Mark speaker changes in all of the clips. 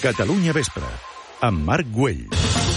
Speaker 1: Catalunya Vespre, amb Marc Güell.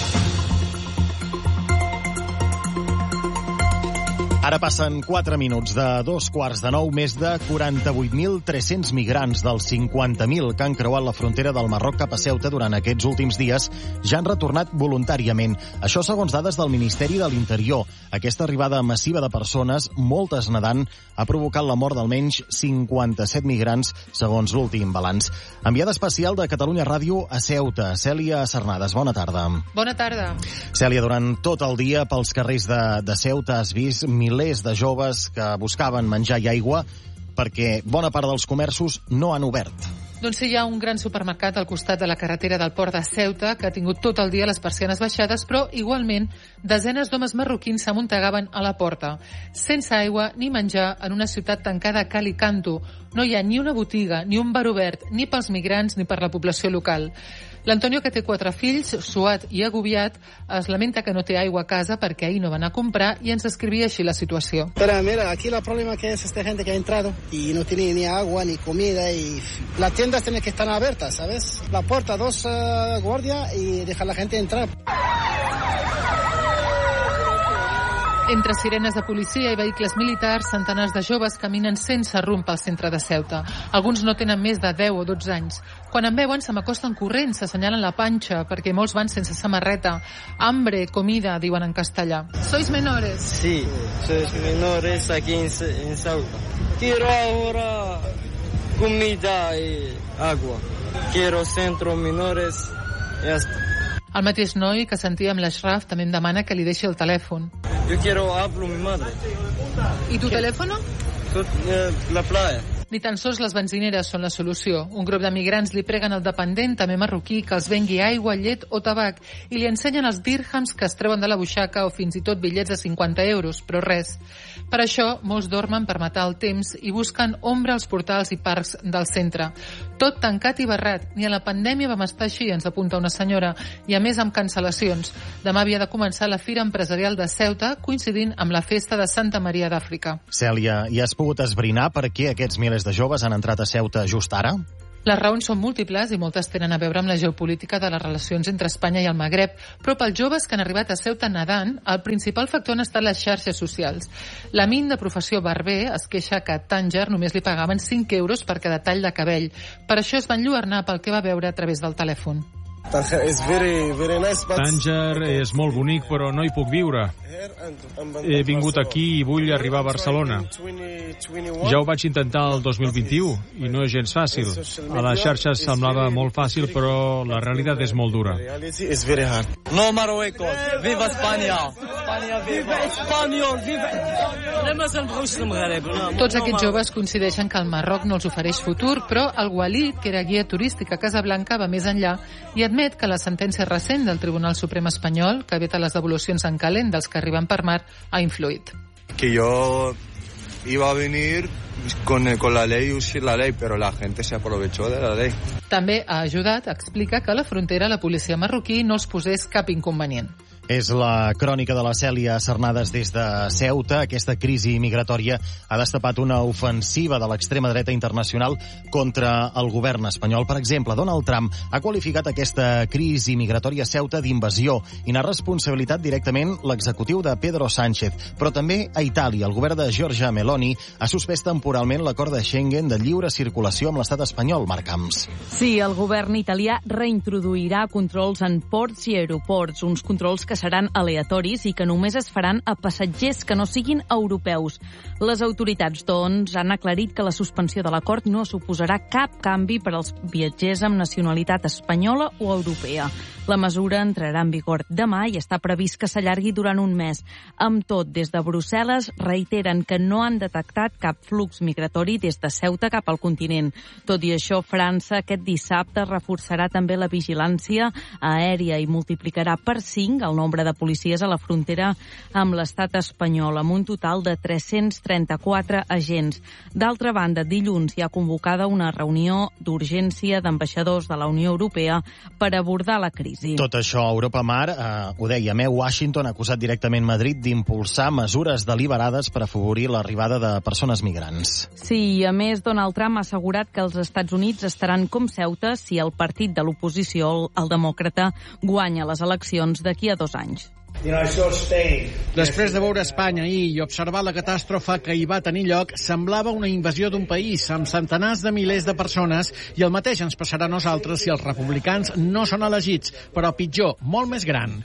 Speaker 2: Ara passen 4 minuts de 8:45. Més de 48.300 migrants dels 50.000 que han creuat la frontera del Marroc cap a Ceuta durant aquests últims dies ja han retornat voluntàriament. Això segons dades del Ministeri de l'Interior. Aquesta arribada massiva de persones, moltes nedant, ha provocat la mort d'almenys 57 migrants, segons l'últim balanç. Enviada especial de Catalunya Ràdio a Ceuta, Cèlia Sarnades. Bona tarda.
Speaker 3: Bona tarda.
Speaker 2: Cèlia, durant tot el dia pels carrers de Ceuta has vist milers de joves que buscaven menjar i aigua perquè bona part dels comerços no han obert.
Speaker 3: Doncs sí, hi ha un gran supermercat al costat de la carretera del port de Ceuta que ha tingut tot el dia les persianes baixades, però igualment desenes d'homes marroquins s'amuntegaven a la porta, sense aigua ni menjar en una ciutat tancada a cal i canto. No hi ha ni una botiga, ni un bar obert, ni pels migrants ni per la població local. L'Antonio, que té 4 fills, suat i agobiat, es lamenta que no té aigua a casa perquè ahir no va anar a comprar i ens escrivia així la situació.
Speaker 4: Pero mira, aquí el problema que es esta gente que ha entrado y no tiene ni agua ni comida y las tiendas tienen que estar abiertas, ¿sabes? La puerta, 2 guardias y dejar a la gente entrar.
Speaker 3: Entre sirenes de policia i vehicles militars, centenars de joves caminen sense rumb pel centre de Ceuta. Alguns no tenen més de 10 o 12 anys. Quan em veuen, se m'acosten corrents, s'assenyalen la panxa, perquè molts van sense samarreta. Hambre, comida, diuen en castellà. ¿Sois menores?
Speaker 5: Sí, sois menores aquí en Ceuta. Quiero ahora comida y agua. Quiero centro menores y hasta.
Speaker 3: El mateix noi que sentia amb l'Ashraf també em demana que li deixi el telèfon.
Speaker 5: Yo quiero hablar con mi madre.
Speaker 3: ¿Y tu teléfono?
Speaker 5: La playa.
Speaker 3: Ni tan sols les benzineres són la solució. Un grup de migrants li preguen al dependent, també marroquí, que els vengui aigua, llet o tabac, i li ensenyen els dirhams que es treuen de la butxaca o fins i tot bitllets de 50 euros, però res. Per això, molts dormen per matar el temps i busquen ombra als portals i parcs del centre. Tot tancat i barrat. Ni a la pandèmia vam estar així, ens apunta una senyora, i a més amb cancel·lacions. Demà havia de començar la Fira Empresarial de Ceuta, coincidint amb la festa de Santa Maria d'Àfrica.
Speaker 2: Cèlia, ja has pogut esbrinar per què aquests milers de joves han entrat a Ceuta just ara?
Speaker 3: Les raons són múltiples i moltes tenen a veure amb la geopolítica de les relacions entre Espanya i el Magreb, però pels joves que han arribat a Ceuta nedant, el principal factor han estat les xarxes socials. L'Amin, de professió barber, es queixa que a Tànger només li pagaven 5 euros per cada tall de cabell. Per això es van enlluernar pel que va veure a través del telèfon.
Speaker 6: Tànger és molt bonic, però no hi puc viure. He vingut aquí i vull arribar a Barcelona. Ja ho vaig intentar el 2021 i no és gens fàcil. A les xarxes semblava molt fàcil, però la realitat és molt dura.
Speaker 5: No Marruecos, viva Espanya! Espanya viva! Espanyol, viva!
Speaker 3: Tots aquests joves coincideixen que el Marroc no els ofereix futur, però el Walid, que era guia turístic a Casablanca, va més enllà i admet que la sentència recent del Tribunal Suprem espanyol, que veta les devolucions en calent dels que arriben per mar, ha influït.
Speaker 7: Que yo iba a venir con la ley y usar la ley, pero la gente se aprovechó de la ley.
Speaker 3: També ha ajudat, explica, que a la frontera la policia marroquí no els posés cap inconvenient.
Speaker 2: És la crònica de la Cèlia Sarnades des de Ceuta. Aquesta crisi migratòria ha destapat una ofensiva de l'extrema dreta internacional contra el govern espanyol. Per exemple, Donald Trump ha qualificat aquesta crisi migratòria a Ceuta d'invasió i n'ha responsabilitat directament l'executiu de Pedro Sánchez. Però també a Itàlia, el govern de Giorgia Meloni ha suspès temporalment l'acord de Schengen de lliure circulació amb l'estat espanyol. Marc Camps.
Speaker 8: Sí, el govern italià reintroduirà controls en ports i aeroports, uns controls que seran aleatoris i que només es faran a passatgers que no siguin europeus. Les autoritats, doncs, han aclarit que la suspensió de l'acord no suposarà cap canvi per als viatgers amb nacionalitat espanyola o europea. La mesura entrarà en vigor demà i està previst que s'allargui durant un mes. Amb tot, des de Brussel·les reiteren que no han detectat cap flux migratori des de Ceuta cap al continent. Tot i això, França aquest dissabte reforçarà també la vigilància aèria i multiplicarà per 5 el nombre nombre de policies a la frontera amb l'estat espanyol, amb un total de 334 agents. D'altra banda, dilluns hi ha convocada una reunió d'urgència d'ambaixadors de la Unió Europea per abordar la crisi.
Speaker 2: Tot això a Europa Mar, ho dèiem, Washington ha acusat directament Madrid d'impulsar mesures deliberades per afavorir l'arribada de persones migrants.
Speaker 8: Sí, a més, Donald Trump ha assegurat que els Estats Units estaran com Ceuta si el partit de l'oposició, el demòcrata, guanya les eleccions d'aquí a 2 anys.
Speaker 9: Després de veure Espanya ahir i observar la catàstrofe que hi va tenir lloc, semblava una invasió d'un país amb centenars de milers de persones, i el mateix ens passarà a nosaltres si els republicans no són elegits, però pitjor, molt més gran.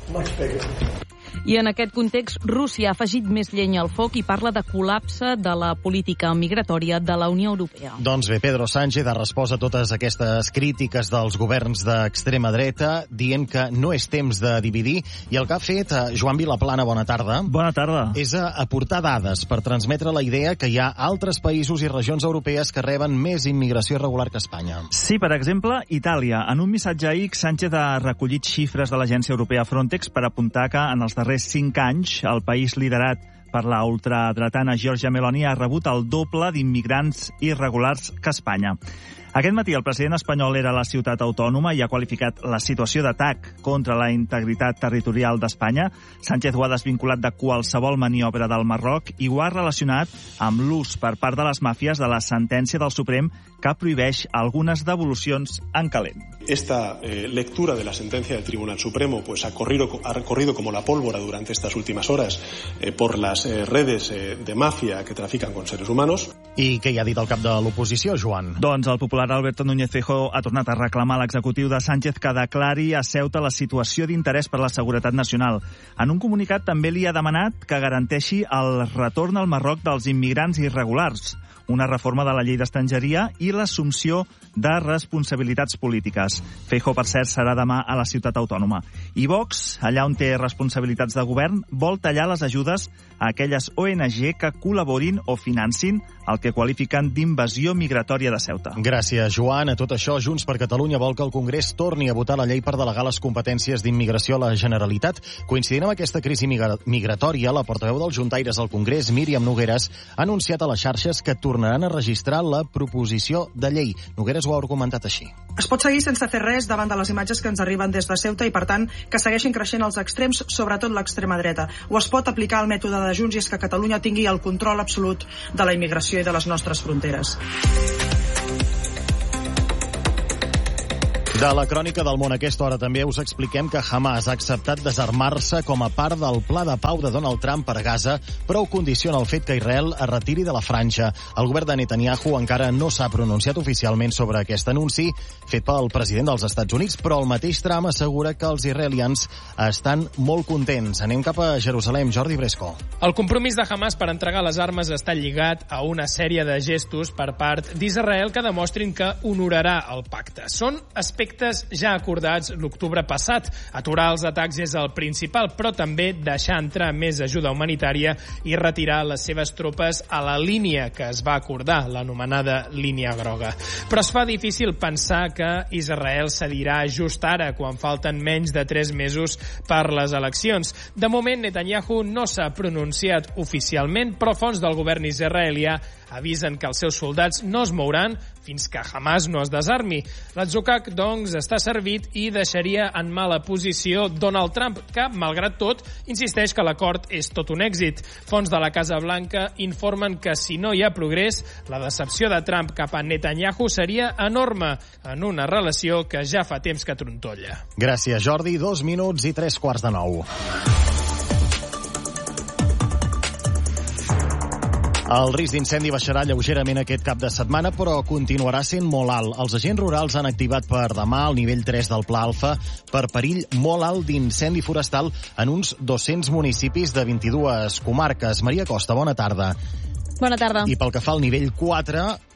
Speaker 8: I en aquest context, Rússia ha afegit més llenya al foc i parla de col·lapse de la política migratòria de la Unió Europea.
Speaker 2: Doncs bé, Pedro Sánchez ha respost a totes aquestes crítiques dels governs d'extrema dreta, dient que no és temps de dividir, i el que ha fet Joan Vilaplana, bona tarda.
Speaker 10: Bona tarda.
Speaker 2: És aportar dades per transmetre la idea que hi ha altres països i regions europees que reben més immigració irregular que Espanya.
Speaker 10: Sí, per exemple, Itàlia. En un missatge a X, Sánchez ha recollit xifres de l'agència europea Frontex per apuntar que en els darrers 5 anys el país liderat per la ultradretana Giorgia Meloni ha rebut el doble d'immigrants irregulars que Espanya. Aquest matí el president espanyol era a la ciutat autònoma i ha qualificat la situació d'atac contra la integritat territorial d'Espanya. Sánchez ho ha desvinculat de qualsevol maniobra del Marroc i ho ha relacionat amb l'ús per part de les màfies de la sentència del Suprem que prohibeix algunes devolucions en calent.
Speaker 11: Esta lectura de la sentencia del Tribunal Supremo pues ha corrido como la pólvora durante estas últimas horas por las redes de mafia que trafican con seres humanos.
Speaker 2: I què hi ha dit el cap de l'oposició, Joan?
Speaker 10: Doncs el popular Alberto Núñez Feijóo ha tornat a reclamar a l'executiu de Sánchez que declari a Ceuta la situació d'interès per la seguretat nacional. En un comunicat també li ha demanat que garanteixi el retorn al Marroc dels immigrants irregulars, una reforma de la llei d'estrangeria i l'assumpció de responsabilitats polítiques. Feijóo, per cert, serà demà a la ciutat autònoma. I Vox, allà on té responsabilitats de govern, vol tallar les ajudes a aquelles ONG que col·laborin o financin el que qualifiquen d'invasió migratòria de Ceuta.
Speaker 2: Gràcies, Joan. A tot això, Junts per Catalunya vol que el Congrés torni a votar la llei per delegar les competències d'immigració a la Generalitat. Coincidint amb aquesta crisi migratòria, la portaveu dels juntaires al Congrés, Míriam Nogueras, ha anunciat a les xarxes que tornaran a registrar la proposició de llei. Nogueras ho ha argumentat així.
Speaker 12: Es pot seguir sense fer res davant de les imatges que ens arriben des de Ceuta i, per tant, que segueixin creixent els extrems, sobretot l'extrema dreta. O es pot aplicar el mètode de Junts i és que Catalunya tingui el control absolut de la immigració i de les nostres fronteres.
Speaker 2: De la crònica del món a aquesta hora també us expliquem que Hamas ha acceptat desarmar-se com a part del pla de pau de Donald Trump per Gaza, però ho condiciona el fet que Israel es retiri de la franja. El govern de Netanyahu encara no s'ha pronunciat oficialment sobre aquest anunci fet pel president dels Estats Units, però el mateix Trump assegura que els israelians estan molt contents. Anem cap a Jerusalem. Jordi Bresco.
Speaker 13: El compromís de Hamas per entregar les armes està lligat a una sèrie de gestos per part d'Israel que demostrin que honorarà el pacte. Són aspectes ja acordats l'octubre passat. Aturar els atacs és el principal, però també deixar entrar més ajuda humanitària i retirar les seves tropes a la línia que es va acordar, l'anomenada línia groga. Però es fa difícil pensar que Israel cedirà just ara, quan falten menys de 3 mesos per les eleccions. De moment, Netanyahu no s'ha pronunciat oficialment, però fonts del govern israelià avisen que els seus soldats no es mouran fins que Hamas no es desarmi. L'atzucac, doncs, està servit i deixaria en mala posició Donald Trump, que, malgrat tot, insisteix que l'acord és tot un èxit. Fonts de la Casa Blanca informen que si no hi ha progrés, la decepció de Trump cap a Netanyahu seria enorme en una relació que ja fa temps que trontolla.
Speaker 2: Gràcies, Jordi. 2 minuts i 3:45. El risc d'incendi baixarà lleugerament aquest cap de setmana, però continuarà sent molt alt. Els agents rurals han activat per demà el nivell 3 del Pla Alfa per perill molt alt d'incendi forestal en uns 200 municipis de 22 comarques. Maria Costa, bona tarda.
Speaker 14: Bona tarda.
Speaker 2: I pel que fa al nivell 4,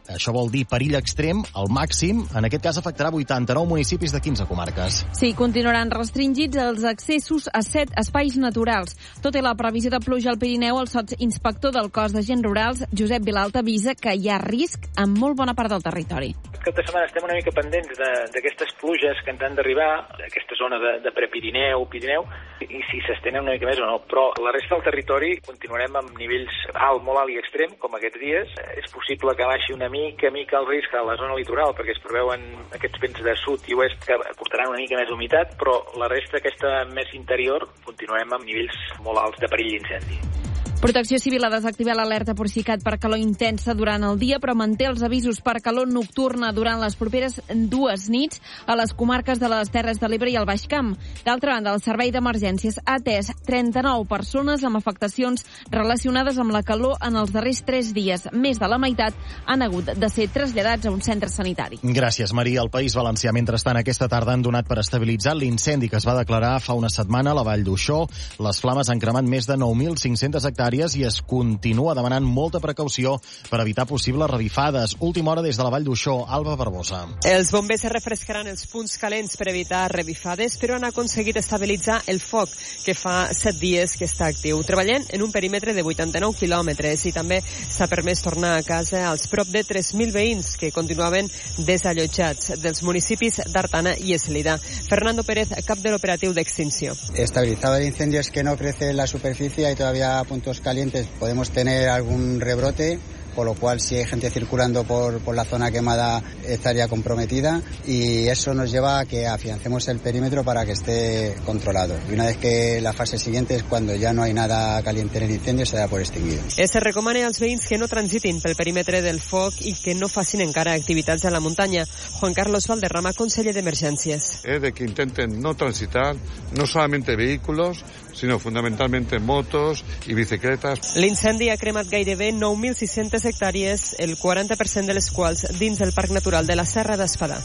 Speaker 2: això vol dir perill extrem, al màxim. En aquest cas afectarà 89 municipis de 15 comarques.
Speaker 8: Sí, continuaran restringits els accessos a 7 espais naturals. Tot i la previsió de pluja al Pirineu, el sotsinspector del Cos d'Agents Rurals, Josep Vilalta, avisa que hi ha risc en molt bona part del territori.
Speaker 14: Aquesta setmana estem una mica pendents d'aquestes pluges que ens han d'arribar, aquesta zona de prepirineu, Pirineu, i si s'estenen una mica més o no. Però la resta del territori continuarem amb nivells molt alt i extrem, com aquests dies. És possible que baixi una mica el risc a la zona litoral, perquè es preveuen aquests vents de sud i oest que portaran una mica més d'humitat, però la resta, aquesta més interior, continuarem amb nivells molt alts de perill d'incendi.
Speaker 8: Protecció Civil ha desactivat l'alerta per Procicat per calor intensa durant el dia, però manté els avisos per calor nocturna durant les properes 2 nits a les comarques de les Terres de l'Ebre i el Baix Camp. D'altra banda, el Servei d'Emergències ha atès 39 persones amb afectacions relacionades amb la calor en els darrers 3 dies. Més de la meitat han hagut de ser traslladats a un centre sanitari.
Speaker 2: Gràcies, Maria. El País Valencià, mentrestant, aquesta tarda han donat per estabilitzar l'incendi que es va declarar fa una setmana a la Vall d'Uixó. Les flames han cremat més de 9.500 hectàrees i es continua demanant molta precaució per evitar possibles revifades. Última hora des de la Vall d'Uixó. Alba Barbosa.
Speaker 15: Els bombers refrescaran els punts calents per evitar revifades, però han aconseguit estabilitzar el foc, que fa 7 dies que està actiu. Treballant en un perímetre de 89 quilòmetres i també s'ha permès tornar a casa als prop de 3.000 veïns que continuaven desallotjats dels municipis d'Artana i Eslida. Fernando Pérez, cap de l'operatiu d'extinció.
Speaker 16: Estabilizado el incendio es que no crece la superficie, hay todavía puntos calientes, podemos tener algún rebrote, con lo cual si hay gente circulando por la zona quemada estaría comprometida, y eso nos lleva a que afiancemos el perímetro para que esté controlado. Y una vez que la fase siguiente es cuando ya no hay nada caliente en el incendio, se da por extinguido.
Speaker 15: Se recomana als veïns que no transitin pel perímetre del foc i que no facin encara activitats a la muntanya. Juan Carlos Valderrama, conseller d'Emergències.
Speaker 17: De que intenten no transitar, no solamente vehículos, sino fundamentalmente motos y bicicletas.
Speaker 15: L'incendi ha cremat gairebé 9.600 hectàrees, el 40% de les quals dins del Parc Natural de la Serra d'Espadà.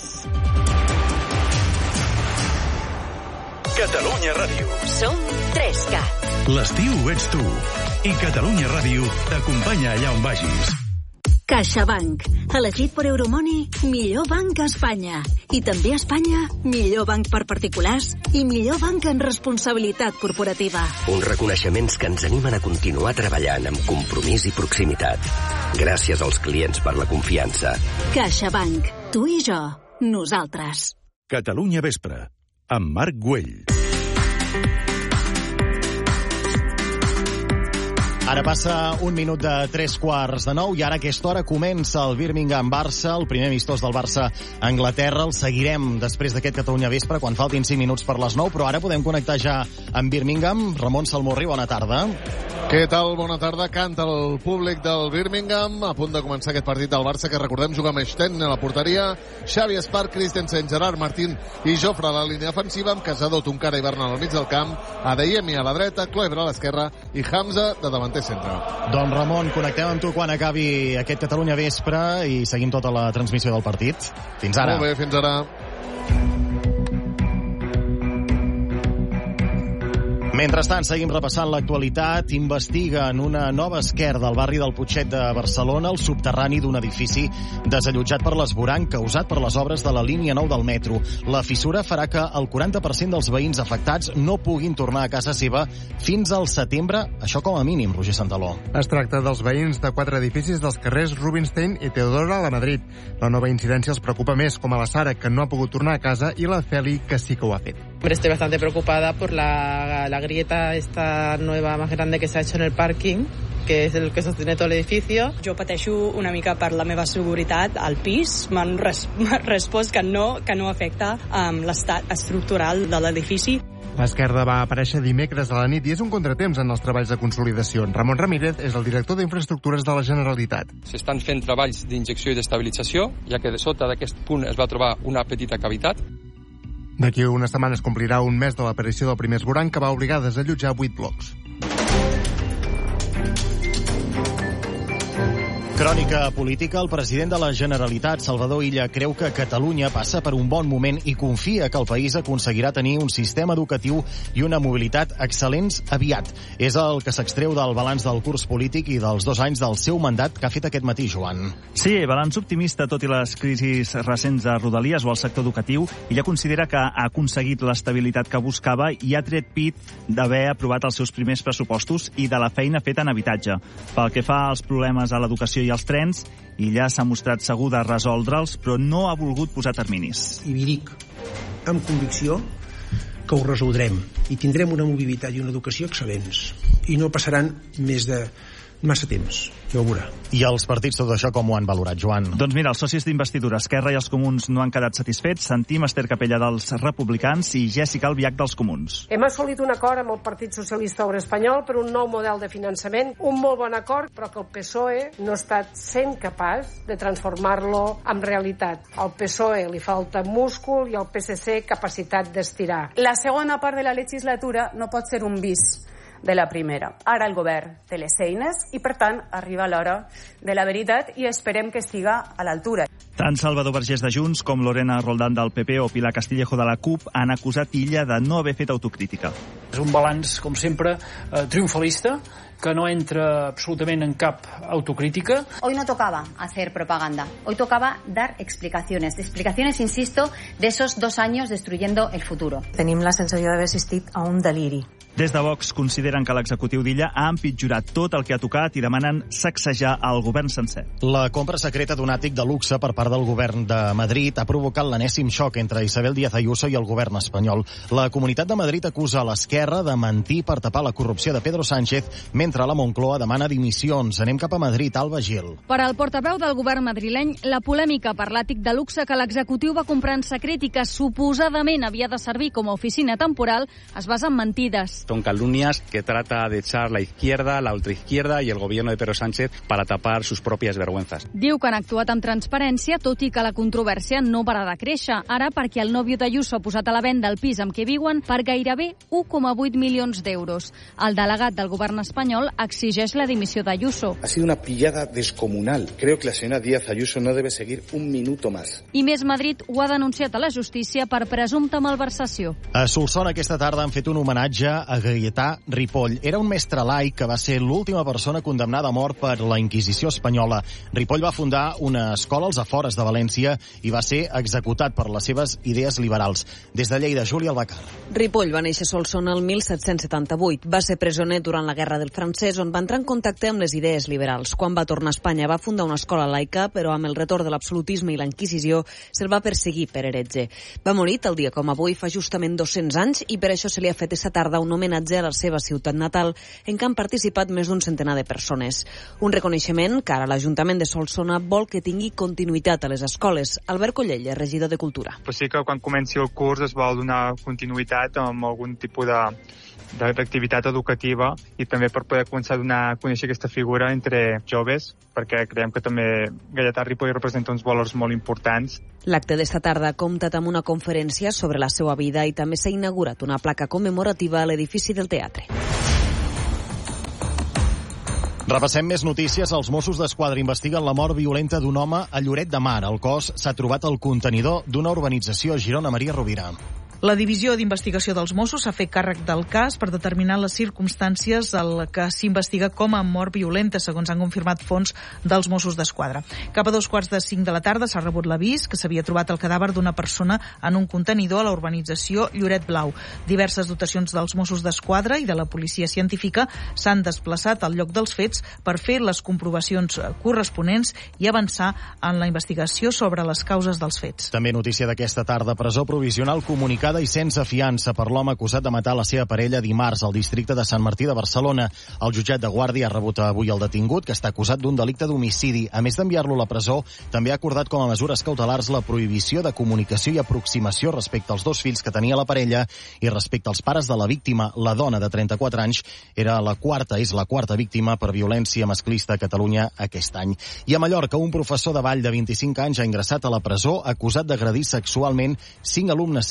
Speaker 1: Catalunya Ràdio.
Speaker 18: Som 3CAT.
Speaker 1: L'estiu ets tu. I Catalunya Ràdio t'acompanya allà on vagis.
Speaker 18: CaixaBank. Elegit per Euromoney, millor banc a Espanya. I també a Espanya, millor banc per particulars i millor banc en responsabilitat corporativa.
Speaker 19: Uns reconeixements que ens animen a continuar treballant amb compromís i proximitat. Gràcies als clients per la confiança.
Speaker 18: CaixaBank. Tu i jo. Nosaltres.
Speaker 1: Catalunya Vespre. Amb Marc Güell.
Speaker 2: Ara passa 1 minut de 8:45 i ara a aquesta hora comença el Birmingham-Barça, el primer amistós del Barça a Anglaterra. El seguirem després d'aquest Catalunya Vespre quan faltin 5 minuts per les 9, però ara podem connectar ja amb Birmingham. Ramon Salmorri, bona tarda.
Speaker 20: Què tal? Bona tarda. Canta el públic del Birmingham. A punt de començar aquest partit del Barça, que recordem juga amb Stein a la porteria, Xavi Esparc, Christensen, Gerard Martín i Jofre a la línia defensiva, amb Casado, Tonkara i Bernal al mig del camp, Adeyemi a la dreta, Kluivert a l'esquerra i Hamza de davanter centre.
Speaker 2: Doncs Ramon, connectem amb tu quan acabi aquest Catalunya Vespre i seguim tota la transmissió del partit. Fins ara.
Speaker 20: Molt bé, fins ara.
Speaker 2: Mentrestant, seguim repassant l'actualitat. Investiguen una nova esquerda al barri del Putxet de Barcelona, el subterrani d'un edifici desallotjat per l'esvoranc causat per les obres de la línia 9 del metro. La fissura farà que el 40% dels veïns afectats no puguin tornar a casa seva fins al setembre, això com a mínim, Roger Santaló.
Speaker 21: Es tracta dels veïns de 4 edificis dels carrers Rubinstein i Teodora de Madrid. La nova incidència els preocupa més, com a la Sara, que no ha pogut tornar a casa, i la Feli, que sí que ho ha fet.
Speaker 22: Estoy bastante preocupada por la grieta esta nueva más grande que se ha hecho en el parking, que és el que sostiene tot l'edifici.
Speaker 23: Jo pateixo una mica per la meva seguretat al pis. M'han respost que no afecta l'estat estructural de l'edifici.
Speaker 21: L'esquerda va aparèixer dimecres a la nit i és un contratemps en els treballs de consolidació. Ramon Ramírez és el director d'Infraestructures de la Generalitat.
Speaker 24: S'estan fent treballs d'injecció i d'estabilització, ja que de sota d'aquest punt es va trobar una petita cavitat.
Speaker 21: D'aquí unes setmanes complirà un mes de l'aparició del primer esvoranc, que va obligar a desallotjar 8 blocs.
Speaker 2: Crònica política. El president de la Generalitat, Salvador Illa, creu que Catalunya passa per un bon moment i confia que el país aconseguirà tenir un sistema educatiu i una mobilitat excel·lents aviat. És el que s'extreu del balanç del curs polític i dels 2 anys del seu mandat que ha fet aquest matí, Joan.
Speaker 10: Sí, balanç optimista, tot i les crisis recents de Rodalies o al sector educatiu. Illa considera que ha aconseguit l'estabilitat que buscava i ha tret pit d'haver aprovat els seus primers pressupostos i de la feina feta en habitatge. Pel que fa als problemes a l'educació i els trens, Illa s'ha mostrat segur de resoldre'ls, però no ha volgut posar terminis.
Speaker 4: I vi dic amb convicció que ho resoldrem i tindrem una mobilitat i una educació excel·lents i no passaran més de massa temps, ja ho veurà.
Speaker 2: I els partits tot això com ho han valorat, Joan?
Speaker 10: Doncs mira, els socis d'investidura, Esquerra i els Comuns no han quedat satisfets. Sentim Esther Capella dels Republicans i Jessica Albiach dels Comuns.
Speaker 5: Hem assolit un acord amb el Partit Socialista Obrer Espanyol per un nou model de finançament, un molt bon acord, però que el PSOE no ha estat sent capaç de transformar-lo en realitat. Al PSOE li falta múscul i al PSC capacitat d'estirar.
Speaker 6: La segona part de la legislatura no pot ser un bis de la primera. Ara el govern té les eines i, per tant, arriba l'hora de la veritat i esperem que estiga a l'altura.
Speaker 10: Tant Salvador Vergés de Junts com Lorena Roldán del PP o Pilar Castillejo de la CUP han acusat Illa de no haver fet autocrítica.
Speaker 7: És un balanç, com sempre, triomfalista, que no entra absolutament en cap autocrítica.
Speaker 25: Hoy no tocaba hacer propaganda, hoy tocaba dar explicaciones, insisto, de esos 2 años destruyendo el futuro.
Speaker 26: Tenim la sensació d'haver assistit a un deliri.
Speaker 10: Des de Vox consideren que l'executiu d'Illa ha empitjorat tot el que ha tocat i demanen sacsejar el govern sencer.
Speaker 2: La compra secreta d'un àtic de luxe per part del govern de Madrid ha provocat l'enèsim xoc entre Isabel Díaz Ayuso i el govern espanyol. La Comunitat de Madrid acusa l'Esquerra de mentir per tapar la corrupció de Pedro Sánchez, mentre la Moncloa demana dimissions. Anem cap a Madrid, Alba Gil.
Speaker 27: Per al portaveu del govern madrileny, la polèmica per l'àtic de luxe que l'executiu va comprar en secret i que suposadament havia de servir com a oficina temporal es basa en mentides.
Speaker 28: Son calumnias que trata de echar la izquierda, la ultraizquierda y el gobierno de Pedro Sánchez para tapar sus propias vergüenzas.
Speaker 27: Diu que han actuat amb transparència, tot i que la controvèrsia no para de créixer. Ara perquè el nòvio d'Ayuso ha posat a la venda el pis amb què viuen per gairebé 1,8 milions d'euros. El delegat del govern espanyol exigeix la dimissió d'Ayuso.
Speaker 29: Ha sido una pillada descomunal. Creo que la señora Díaz Ayuso no debe seguir un minuto más.
Speaker 27: I Més Madrid ho ha denunciat a la justícia per presumpta malversació.
Speaker 2: A Solsona aquesta tarda han fet un homenatge a Gaietà Ripoll. Era un mestre laic que va ser l'última persona condemnada a mort per la Inquisició espanyola. Ripoll va fundar una escola als afores de València i va ser executat per les seves idees liberals. Des de Lleida, Júlia Albacar.
Speaker 30: Ripoll va néixer a Solsona el 1778. Va ser presoner durant la Guerra del Francès, on va entrar en contacte amb les idees liberals. Quan va tornar a Espanya va fundar una escola laica, però amb el retorn de l'absolutisme i la Inquisició se'l va perseguir per heretge. Va morir tal dia com avui fa justament 200 anys i per això se li ha fet esta tarda un homenatge a la seva ciutat natal, en què han participat més d'un centenar de persones. Un reconeixement que ara l'Ajuntament de Solsona vol que tingui continuïtat a les escoles. Albert Collell, regidor de Cultura.
Speaker 31: Pues sí que quan comenci el curs es vol donar continuïtat amb algun tipus d'activitat educativa i també per poder començar a donar a conèixer aquesta figura entre joves, perquè creiem que també Gaietà Ripoll representa uns valors molt importants.
Speaker 30: L'acte d'esta tarda ha comptat amb una conferència sobre la seva vida i també s'ha inaugurat una placa commemorativa a l'edifici del teatre.
Speaker 2: Repassem més notícies. Els Mossos d'Esquadra investiguen la mort violenta d'un home a Lloret de Mar. El cos s'ha trobat al contenidor d'una urbanització a Girona. Maria Rovira.
Speaker 32: La Divisió d'Investigació dels Mossos s'ha fet càrrec del cas per determinar les circumstàncies del que s'investiga com a mort violenta, segons han confirmat fonts dels Mossos d'Esquadra. Cap a 2:45 de la tarda s'ha rebut l'avís que s'havia trobat el cadàver d'una persona en un contenidor a la urbanització Lloret Blau. Diverses dotacions dels Mossos d'Esquadra i de la policia científica s'han desplaçat al lloc dels fets per fer les comprovacions corresponents i avançar en la investigació sobre les causes dels fets.
Speaker 2: També notícia d'aquesta tarda, presó provisional comunicada i sense fiança per l'home acusat de matar la seva parella dimarts al districte de Sant Martí de Barcelona. El jutjat de Guàrdia ha rebut avui el detingut, que està acusat d'un delicte d'homicidi. A més d'enviar-lo a la presó, també ha acordat com a mesures cautelars la prohibició de comunicació i aproximació respecte als 2 fills que tenia la parella i respecte als pares de la víctima. La dona de 34 anys és la quarta víctima per violència masclista a Catalunya aquest any. I a Mallorca, un professor de ball de 25 anys ha ingressat a la presó acusat d'agredir sexualment 5 alumnes seves de la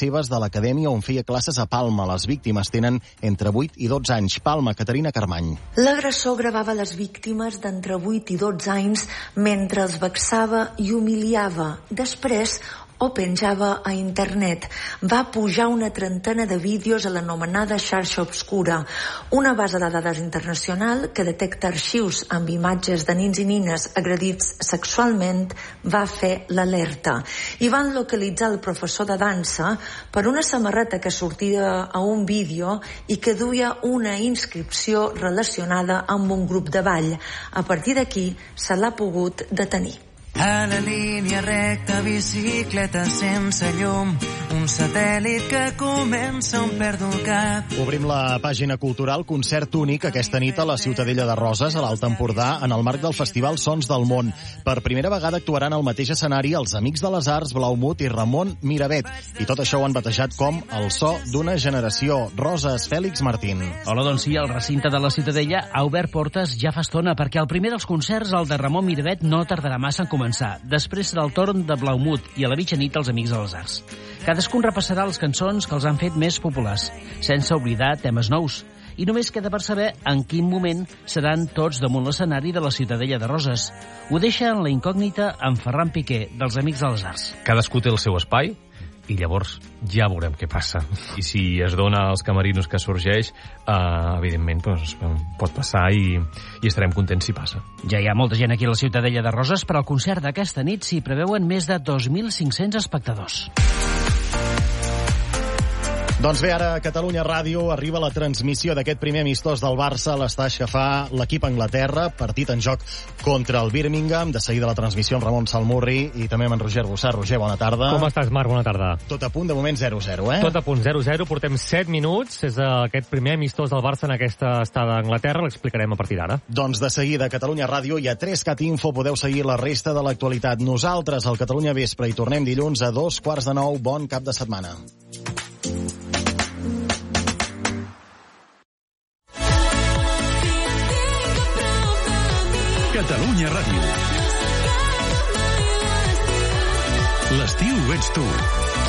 Speaker 2: l'acadèmia on feia classes a Palma. Les víctimes tenen entre 8 i 12 anys. Palma, Caterina Carmany.
Speaker 3: L'agressor gravava les víctimes d'entre 8 i 12 anys mentre els vexava i humiliava. Després o penjava a internet. Va pujar una trentena de vídeos a l'anomenada xarxa obscura, una base de dades internacional que detecta arxius amb imatges de nins i nines agredits sexualment, va fer l'alerta. I van localitzar el professor de dansa per una samarreta que sortia a un vídeo i que duia una inscripció relacionada amb un grup de ball. A partir d'aquí se l'ha pogut detenir.
Speaker 8: A la línia recta, bicicleta sense llum, un satèl·lit que comença on perdo el cap.
Speaker 2: Obrim la pàgina cultural. Concert únic aquesta nit a la Ciutadella de Roses, a l'Alt Empordà, en el marc del Festival Sons del Món. Per primera vegada actuaran al mateix escenari els Amics de les Arts, Blaumut i Ramon Miravet. I tot això ho han batejat com el so d'una generació. Roses, Fèlix Martín.
Speaker 9: Hola, doncs sí, el recinte de la Ciutadella ha obert portes ja fa estona, perquè el primer dels concerts, el de Ramon Miravet, no tardarà massa en començar. Després serà el torn de Blaumut i a la mitjanit els Amics de les Arts. Cadascun repassarà les cançons que els han fet més populars, sense oblidar temes nous. I només queda per saber en quin moment seran tots damunt l'escenari de la Ciutadella de Roses. Ho deixa en la incògnita en Ferran Piqué, dels Amics de les Arts.
Speaker 11: Cadascú té el seu espai, i llavors ja veurem què passa. I si es dona als camerinos que sorgeix, evidentment doncs, pot passar i estarem contents si passa.
Speaker 9: Ja hi ha molta gent aquí a la Ciutadella de Roses. Per al concert d'aquesta nit s'hi preveuen més de 2.500 espectadors.
Speaker 2: Doncs bé, ara a Catalunya Ràdio arriba la transmissió d'aquest primer amistós del Barça a l'estaix que fa l'equip Anglaterra, partit en joc contra el Birmingham. De seguida la transmissió amb Ramon Salmurri i també amb en Roger Bossà. Roger, bona tarda.
Speaker 12: Com estàs, Marc? Bona tarda.
Speaker 2: Tot a punt, de moment 0-0, eh?
Speaker 12: Tot a punt, 0-0. Portem 7 minuts. És aquest primer amistós del Barça en aquesta estada a Anglaterra. L'explicarem a partir d'ara.
Speaker 2: Doncs de seguida a Catalunya Ràdio i a 3cat Info podeu seguir la resta de l'actualitat. Nosaltres, al Catalunya Vespre, i tornem dilluns a 8:45. Bon cap de setmana.
Speaker 1: Catalunya Ràdio. L'estiu ets tu.